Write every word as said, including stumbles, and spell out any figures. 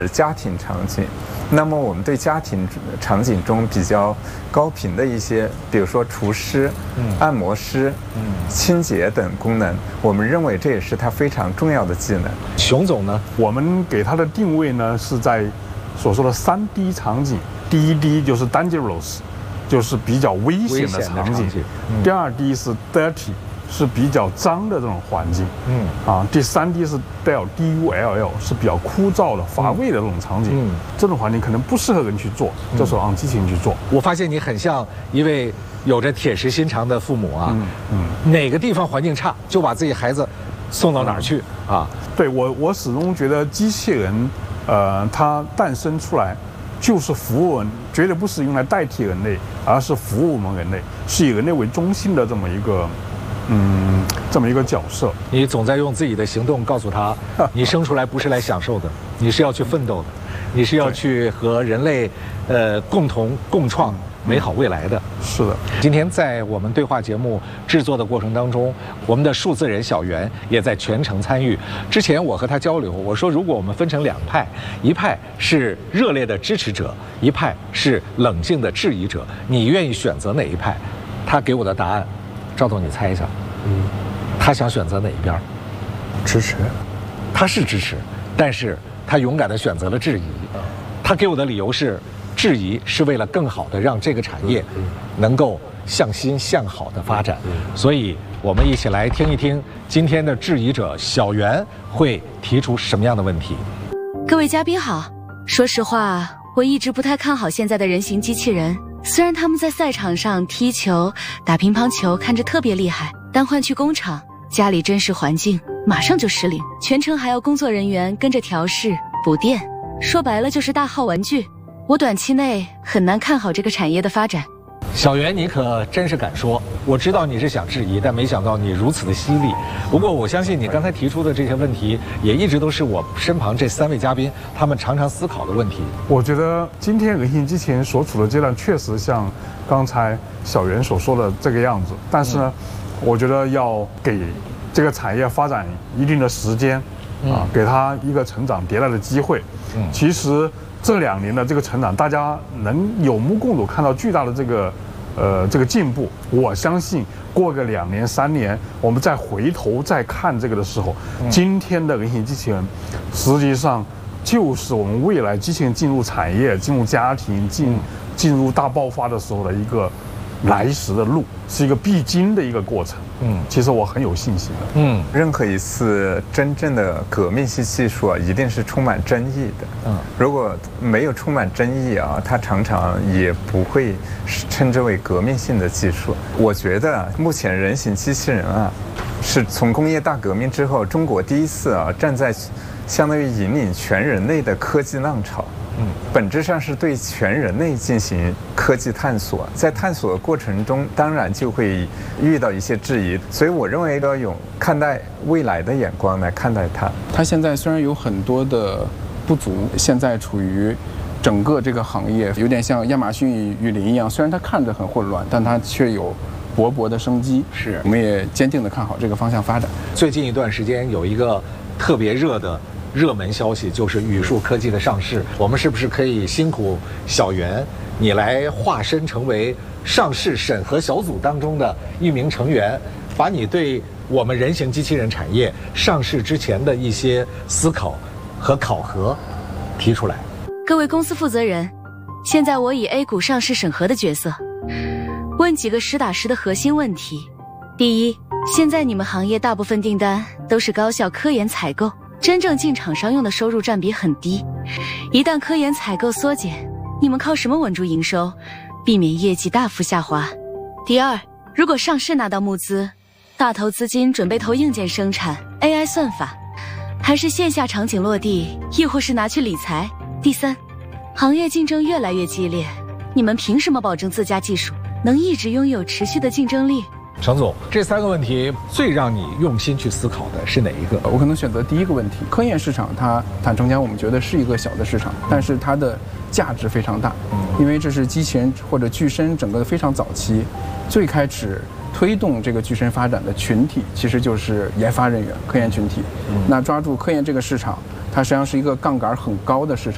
家庭场景。那么我们对家庭场景中比较高频的一些，比如说厨师、嗯、按摩师、嗯、清洁等功能，我们认为这也是它非常重要的技能。 熊总呢， 我们给它的定位呢是在所说的三 D 场景。第一 D 就是 dangerous， 就是比较危险的场景； 场景嗯、 第二 D 是 dirty， 是比较脏的这种环境。嗯啊，第三 D 是 dull D U L L， 是比较枯燥的、乏味的这种场景。嗯，这种环境可能不适合人去做，这时候让机器人去做。 我发现你很像一位有着铁石心肠的父母啊。嗯嗯，哪个地方环境差，就把自己孩子送到哪儿去、嗯、啊？ 对我，我始终觉得机器人，呃，它诞生出来就是服务人，绝对不是用来代替人类，而是服务我们人类，是以人类为中心的这么一个。嗯，这么一个角色， 你总在用自己的行动告诉他，你生出来不是来享受的，你是要去奋斗的，你是要去和人类，呃，共同共创美好未来的。嗯、 是的。 今天在我们对话节目制作的过程当中，我们的数字人小袁也在全程参与。之前我和他交流，我说如果我们分成两派，一派是热烈的支持者，一派是冷静的质疑者，你愿意选择哪一派？他给我的答案，赵总，你猜一下。嗯，他想选择哪一边？ 支持， 他是支持，但是他勇敢地选择了质疑。他给我的理由是，质疑是为了更好地让这个产业能够向心向好的发展。所以，我们一起来听一听今天的质疑者小袁会提出什么样的问题。 各位嘉宾好，说实话，我一直不太看好现在的人形机器人。虽然他们在赛场上踢球、打乒乓球看着特别厉害，但换去工厂、家里真实环境，马上就失灵，全程还要工作人员跟着调试、补电，说白了就是大号玩具。我短期内很难看好这个产业的发展。 小袁，你可真是敢说！我知道你是想质疑，但没想到你如此的犀利。不过我相信你刚才提出的这些问题，也一直都是我身旁这三位嘉宾他们常常思考的问题。 我觉得今天人形机器人所处的阶段，确实像刚才小袁所说的这个样子。但是呢，嗯、我觉得要给这个产业发展一定的时间，嗯、啊，给它一个成长迭代的机会。嗯，其实。这两年的这个成长，大家能有目共睹，看到巨大的这个，呃，这个进步。我相信过个两年、三年，我们再回头再看这个的时候，嗯、今天的人形机器人，实际上就是我们未来机器人进入产业、进入家庭、进进入大爆发的时候的一个来时的路，是一个必经的一个过程。嗯，其实我很有信心的。 嗯，任何一次真正的革命性技术啊，一定是充满争议的。嗯，如果没有充满争议啊，它常常也不会称之为革命性的技术。我觉得目前人形机器人啊，是从工业大革命之后，中国第一次啊站在相当于引领全人类的科技浪潮。嗯，本质上是对全人类进行科技探索，在探索的过程中，当然就会遇到一些质疑，所以我认为要用看待未来的眼光来看待它。 它现在虽然有很多的不足，现在处于整个这个行业有点像亚马逊与雨林一样，虽然它看着很混乱，但它却有勃勃的生机。是，我们也坚定地看好这个方向发展。 最近一段时间有一个特别热的热门消息，就是宇树科技的上市。我们是不是可以辛苦小袁你来化身成为上市审核小组当中的一名成员，把你对我们人形机器人产业上市之前的一些思考和考核提出来。 各位公司负责人，现在我以 A 股上市审核的角色问几个实打实的核心问题。第一，现在你们行业大部分订单都是高效科研采购，真正进厂商用的收入占比很低，一旦科研采购缩减，你们靠什么稳住营收，避免业绩大幅下滑？第二，如果上市拿到募资，大投资金准备投硬件生产、A I 算法，还是线下场景落地，亦或是拿去理财？第三，行业竞争越来越激烈，你们凭什么保证自家技术能一直拥有持续的竞争力？ 程总，这三个问题最让你用心去思考的是哪一个？ 我可能选择第一个问题。科研市场它坦诚讲，我们觉得是一个小的市场，但是它的价值非常大，因为这是机器人或者具身整个非常早期，最开始推动这个具身发展的群体其实就是研发人员、科研群体。那抓住科研这个市场，它实际上是一个杠杆很高的市场。